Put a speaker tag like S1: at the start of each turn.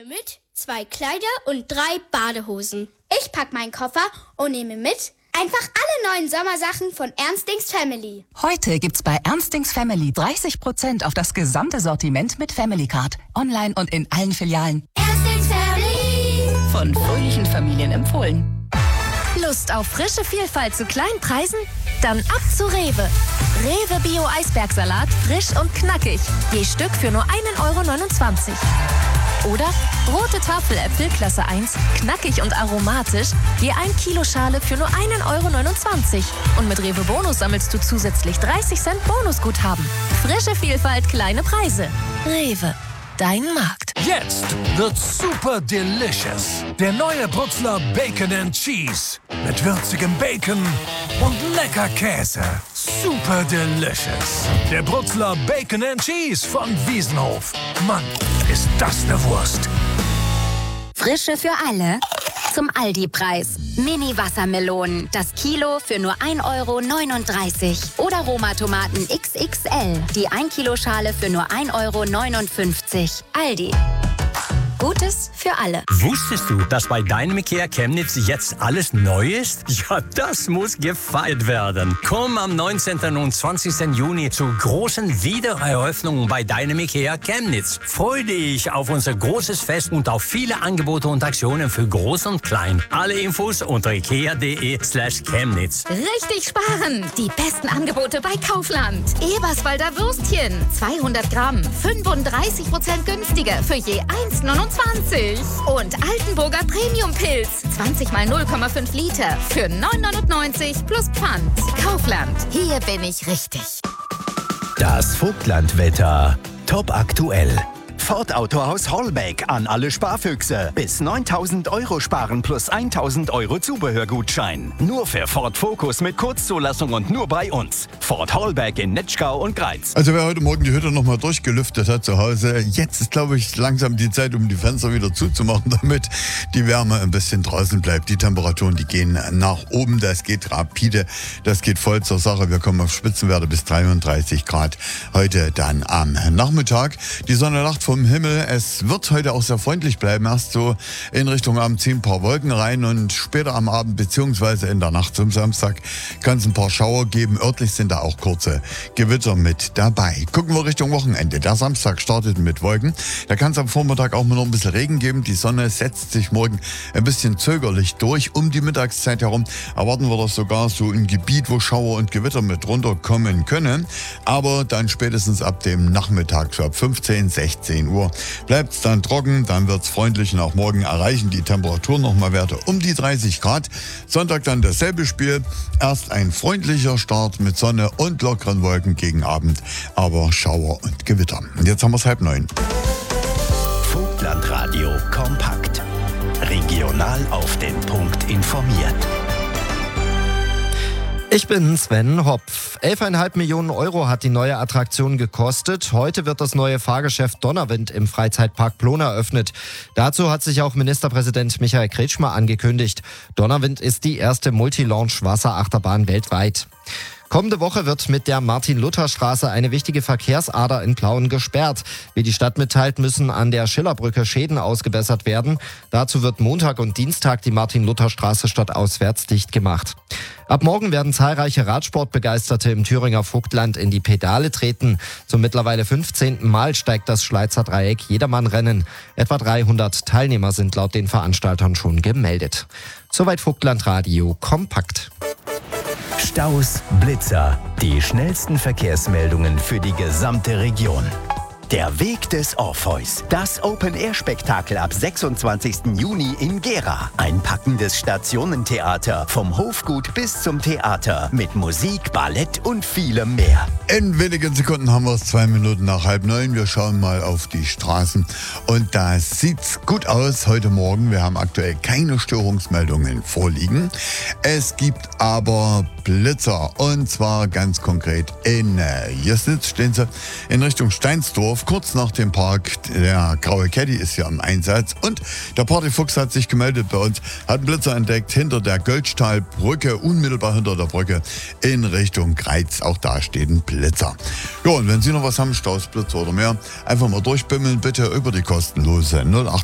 S1: nehme mit 2 Kleider und 3 Badehosen. Ich pack meinen Koffer und nehme mit einfach alle neuen Sommersachen von Ernstings Family.
S2: Heute gibt's bei Ernstings Family 30% auf das gesamte Sortiment mit Family Card. Online und in allen Filialen.
S1: Ernstings Family.
S2: Von fröhlichen Familien empfohlen.
S3: Lust auf frische Vielfalt zu kleinen Preisen? Dann ab zu Rewe. Rewe Bio Eisbergsalat, frisch und knackig. Je Stück für nur 1,29 €. Oder rote Tafeläpfel Klasse 1, knackig und aromatisch, je 1 Kilo Schale für nur 1,29 €. Und mit Rewe Bonus sammelst du zusätzlich 30 Cent Bonusguthaben. Frische Vielfalt, kleine Preise. Rewe, dein Markt.
S4: Jetzt wird's super delicious. Der neue Brutzler Bacon and Cheese. Mit würzigem Bacon und lecker Käse. Super delicious. Der Brutzler Bacon and Cheese von Wiesenhof. Mann, ist das eine Wurst.
S5: Frische für alle zum Aldi-Preis. Mini-Wassermelonen, das Kilo für nur 1,39 €. Oder Roma-Tomaten XXL, die 1 Kilo Schale für nur 1,59 €. Aldi. Gutes für alle.
S6: Wusstest du, dass bei deinem IKEA Chemnitz jetzt alles neu ist? Ja, das muss gefeiert werden. Komm am 19. und 20. Juni zu großen Wiedereröffnungen bei deinem IKEA Chemnitz. Freu dich auf unser großes Fest und auf viele Angebote und Aktionen für Groß und Klein. Alle Infos unter ikea.de/Chemnitz.
S3: Richtig sparen! Die besten Angebote bei Kaufland. Eberswalder Würstchen, 200 Gramm, 35% günstiger für je 1,29 €. Und Altenburger Premium-Pilz, 20 mal 0,5 Liter für 9,99 € plus Pfand. Kaufland, hier bin ich richtig.
S7: Das Vogtlandwetter. Top aktuell. Ford Autohaus Hollbeck an alle Sparfüchse. Bis 9.000 € sparen plus 1.000 € Zubehörgutschein. Nur für Ford Focus mit Kurzzulassung und nur bei uns. Ford Hollbeck in Netschgau und Greiz.
S8: Also wer heute Morgen die Hütte nochmal durchgelüftet hat zu Hause, jetzt ist, glaube ich, langsam die Zeit, um die Fenster wieder zuzumachen, damit die Wärme ein bisschen draußen bleibt. Die Temperaturen, die gehen nach oben. Das geht rapide. Das geht voll zur Sache. Wir kommen auf Spitzenwerte bis 33 Grad. Heute dann am Nachmittag. Die Sonne lacht vom Himmel. Es wird heute auch sehr freundlich bleiben. Erst so in Richtung Abend ziehen ein paar Wolken rein und später am Abend beziehungsweise in der Nacht zum Samstag kann es ein paar Schauer geben. Örtlich sind da auch kurze Gewitter mit dabei. Gucken wir Richtung Wochenende. Der Samstag startet mit Wolken. Da kann es am Vormittag auch noch ein bisschen Regen geben. Die Sonne setzt sich morgen ein bisschen zögerlich durch. Um die Mittagszeit herum erwarten wir das sogar so ein Gebiet, wo Schauer und Gewitter mit runterkommen können. Aber dann spätestens ab dem Nachmittag, so ab 15, 16 Uhr, bleibt es dann trocken, dann wird es freundlich und auch morgen erreichen die Temperaturen nochmal Werte um die 30 Grad. Sonntag dann dasselbe Spiel, erst ein freundlicher Start mit Sonne und lockeren Wolken gegen Abend, aber Schauer und Gewitter. Und jetzt haben wir es 8:30.
S7: Vogtlandradio kompakt. Regional auf den Punkt informiert.
S9: Ich bin Sven Hopf. 11,5 Millionen € hat die neue Attraktion gekostet. Heute wird das neue Fahrgeschäft Donnerwind im Freizeitpark Plon eröffnet. Dazu hat sich auch Ministerpräsident Michael Kretschmer angekündigt. Donnerwind ist die erste Multi-Launch-Wasserachterbahn weltweit. Kommende Woche wird mit der Martin-Luther-Straße eine wichtige Verkehrsader in Plauen gesperrt. Wie die Stadt mitteilt, müssen an der Schillerbrücke Schäden ausgebessert werden. Dazu wird Montag und Dienstag die Martin-Luther-Straße stadtauswärts dicht gemacht. Ab morgen werden zahlreiche Radsportbegeisterte im Thüringer Vogtland in die Pedale treten. Zum mittlerweile 15. Mal steigt das Schleizer Dreieck Jedermann-Rennen. Etwa 300 Teilnehmer sind laut den Veranstaltern schon gemeldet. Soweit Vogtlandradio kompakt.
S7: Staus, Blitzer, die schnellsten Verkehrsmeldungen für die gesamte Region. Der Weg des Orpheus. Das Open-Air-Spektakel ab 26. Juni in Gera. Ein packendes Stationentheater. Vom Hofgut bis zum Theater. Mit Musik, Ballett und vielem mehr.
S8: In wenigen Sekunden haben wir es 2 Minuten nach 8:30. Wir schauen mal auf die Straßen. Und da sieht's gut aus heute Morgen. Wir haben aktuell keine Störungsmeldungen vorliegen. Es gibt aber Blitzer. Und zwar ganz konkret in Jesnitz stehen sie in Richtung Steinsdorf. Kurz nach dem Park. Der graue Caddy ist hier im Einsatz. Und der Partyfuchs hat sich gemeldet bei uns. Hat einen Blitzer entdeckt hinter der Göldstahlbrücke. Unmittelbar hinter der Brücke in Richtung Greiz. Auch da steht ein Blitzer. Ja, und wenn Sie noch was haben, Staus, Blitzer oder mehr, einfach mal durchbimmeln, bitte über die kostenlose 08